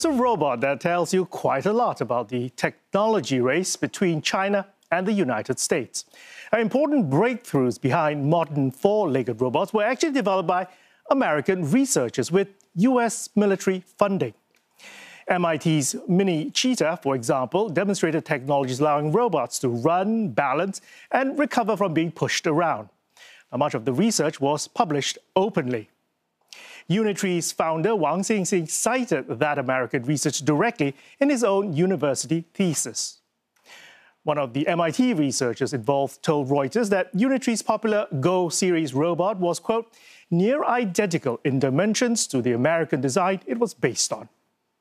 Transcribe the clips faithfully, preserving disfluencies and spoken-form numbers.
It's a robot that tells you quite a lot about the technology race between China and the United States. Now, important breakthroughs behind modern four-legged robots were actually developed by American researchers with U S military funding. M I T's Mini Cheetah, for example, demonstrated technologies allowing robots to run, balance, and recover from being pushed around. Now, much of the research was published openly. Unitree's founder, Wang Xingxing, cited that American research directly in his own university thesis. One of the M I T researchers involved told Reuters that Unitree's popular Go series robot was, quote, near identical in dimensions to the American design it was based on.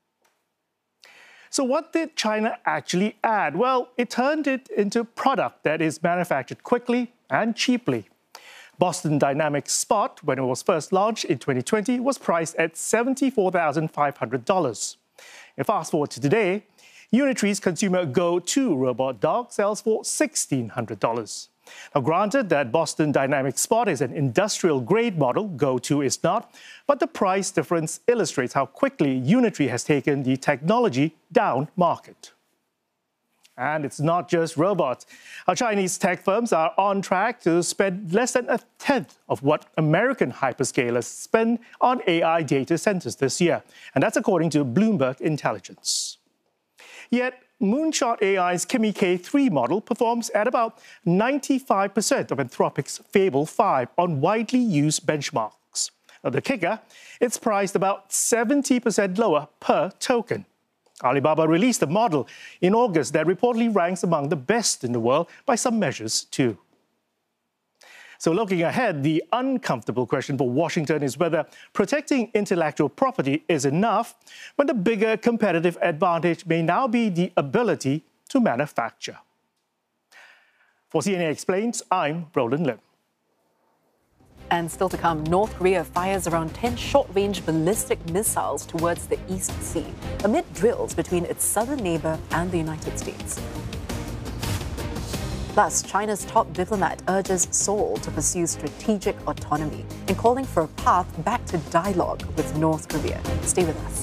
So what did China actually add? Well, it turned it into a product that is manufactured quickly and cheaply. Boston Dynamics Spot, when it was first launched in twenty twenty, was priced at seventy-four thousand five hundred dollars. And fast forward to today, Unitree's consumer Go two robot dog sells for sixteen hundred dollars. Now, granted that Boston Dynamics Spot is an industrial-grade model, Go two is not, but the price difference illustrates how quickly Unitree has taken the technology down market. And it's not just robots. Our Chinese tech firms are on track to spend less than a tenth of what American hyperscalers spend on A I data centers this year. And that's according to Bloomberg Intelligence. Yet, Moonshot A I's Kimi K three model performs at about ninety-five percent of Anthropic's Fable five on widely used benchmarks. Now, the kicker, it's priced about seventy percent lower per token. Alibaba released a model in August that reportedly ranks among the best in the world by some measures, too. So looking ahead, the uncomfortable question for Washington is whether protecting intellectual property is enough when the bigger competitive advantage may now be the ability to manufacture. For C N A Explains, I'm Roland Lim. And still to come, North Korea fires around ten short-range ballistic missiles towards the East Sea, amid drills between its southern neighbor and the United States. Plus, China's top diplomat urges Seoul to pursue strategic autonomy and calling for a path back to dialogue with North Korea. Stay with us.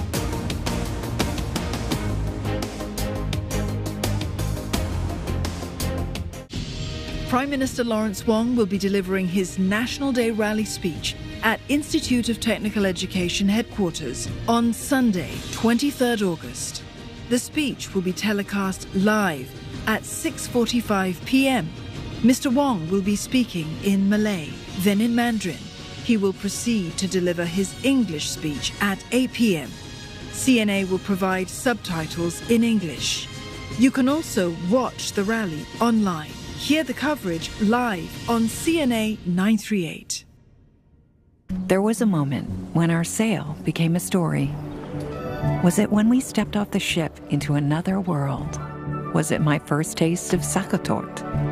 Prime Minister Lawrence Wong will be delivering his National Day rally speech at Institute of Technical Education headquarters on Sunday, twenty-third August. The speech will be telecast live at six forty-five p m Mister Wong will be speaking in Malay, then in Mandarin. He will proceed to deliver his English speech at eight p m C N A will provide subtitles in English. You can also watch the rally online. Hear the coverage live on C N A nine thirty-eight. There was a moment when our sail became a story. Was it when we stepped off the ship into another world? Was it my first taste of sakatort?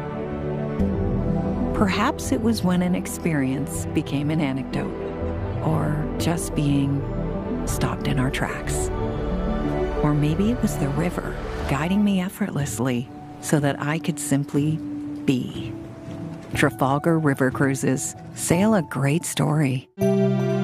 Perhaps it was when an experience became an anecdote, or just being stopped in our tracks. Or maybe it was the river guiding me effortlessly so that I could simply be. Trafalgar River Cruises, sail a great story.